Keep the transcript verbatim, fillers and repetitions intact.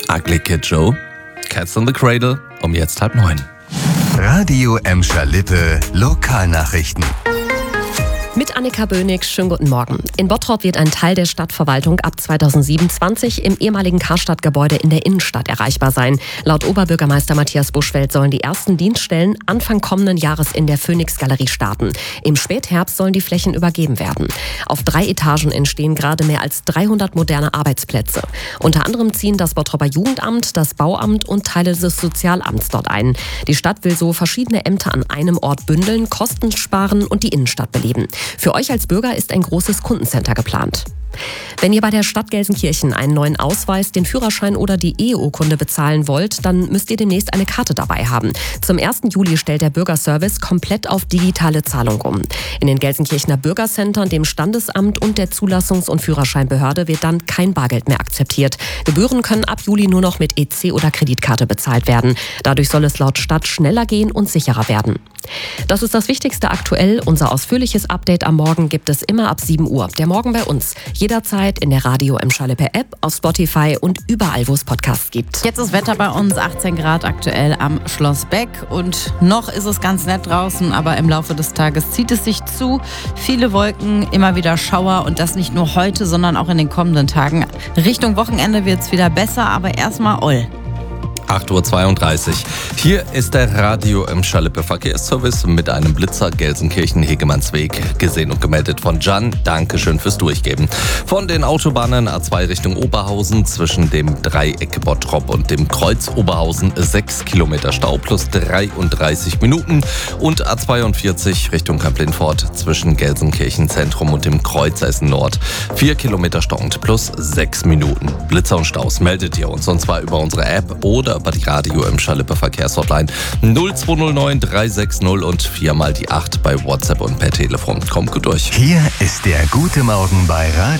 Ugly Kid Joe, Cats in the Cradle, um jetzt halb neun. Radio Emscher-Lippe Lokalnachrichten. Mit Annika Bönig, schönen guten Morgen. In Bottrop wird ein Teil der Stadtverwaltung ab zweitausendsiebenundzwanzig im ehemaligen Karstadt-Gebäude in der Innenstadt erreichbar sein. Laut Oberbürgermeister Matthias Buschfeld sollen die ersten Dienststellen Anfang kommenden Jahres in der Phoenix-Galerie starten. Im Spätherbst sollen die Flächen übergeben werden. Auf drei Etagen entstehen gerade mehr als dreihundert moderne Arbeitsplätze. Unter anderem ziehen das Bottroper Jugendamt, das Bauamt und Teile des Sozialamts dort ein. Die Stadt will so verschiedene Ämter an einem Ort bündeln, Kosten sparen und die Innenstadt beleben. Für euch als Bürger ist ein großes Kundencenter geplant. Wenn ihr bei der Stadt Gelsenkirchen einen neuen Ausweis, den Führerschein oder die Eheurkunde bezahlen wollt, dann müsst ihr demnächst eine Karte dabei haben. Zum ersten Juli stellt der Bürgerservice komplett auf digitale Zahlung um. In den Gelsenkirchener Bürgercentern, dem Standesamt und der Zulassungs- und Führerscheinbehörde wird dann kein Bargeld mehr akzeptiert. Gebühren können ab Juli nur noch mit E C oder Kreditkarte bezahlt werden. Dadurch soll es laut Stadt schneller gehen und sicherer werden. Das ist das Wichtigste aktuell. Unser ausführliches Update am Morgen gibt es immer ab sieben Uhr. Der Morgen bei uns. Jederzeit in der Radio Emscher-Lippe App, auf Spotify und überall, wo es Podcasts gibt. Jetzt ist Wetter bei uns achtzehn Grad aktuell am Schloss Beck und noch ist es ganz nett draußen, aber im Laufe des Tages zieht es sich zu. Viele Wolken, immer wieder Schauer und das nicht nur heute, sondern auch in den kommenden Tagen. Richtung Wochenende wird es wieder besser, aber erstmal Oll. acht Uhr zweiunddreißig. Hier ist der Radio Emscher-Lippe Verkehrsservice mit einem Blitzer Gelsenkirchen-Hegemannsweg. Gesehen und gemeldet von Jan. Dankeschön fürs Durchgeben. Von den Autobahnen A zwei Richtung Oberhausen zwischen dem Dreieck Bottrop und dem Kreuz Oberhausen sechs Kilometer Stau plus dreiunddreißig Minuten. Und A zweiundvierzig Richtung Kamp-Lintfort zwischen Gelsenkirchen Zentrum und dem Kreuz Essen Nord vier Kilometer Stau und plus sechs Minuten. Blitzer und Staus meldet ihr uns und zwar über unsere App oder über die Radio Emscher-Lippe Verkehrshotline null zwei null neun drei sechs null und viermal die acht bei WhatsApp und per Telefon. Kommt gut durch. Hier ist der gute Morgen bei Radio